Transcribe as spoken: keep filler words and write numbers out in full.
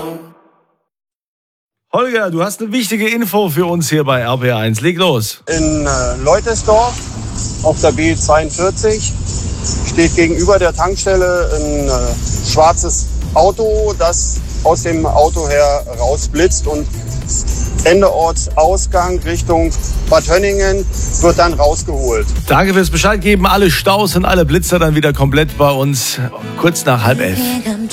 Holger, du hast eine wichtige Info für uns hier bei R B eins. Leg los. In äh, Leutesdorf auf der B zweiundvierzig steht gegenüber der Tankstelle ein äh, schwarzes Auto, das aus dem Auto her rausblitzt und Ende Ortsausgang Richtung Bad Hönningen wird dann rausgeholt. Danke fürs Bescheid geben. Alle Staus und alle Blitzer dann wieder komplett bei uns kurz nach halb elf.